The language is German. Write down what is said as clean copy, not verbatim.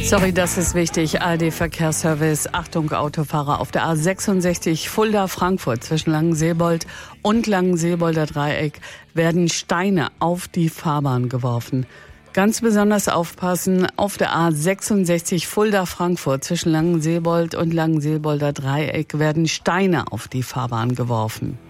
Sorry, das ist wichtig. ARD Verkehrsservice. Achtung, Autofahrer auf der A66 Fulda-Frankfurt zwischen Langenseebold und Langenseebolder Dreieck werden Steine auf die Fahrbahn geworfen. Ganz besonders aufpassen, auf der A66 Fulda-Frankfurt zwischen Langenseebold und Langenseebolder Dreieck werden Steine auf die Fahrbahn geworfen.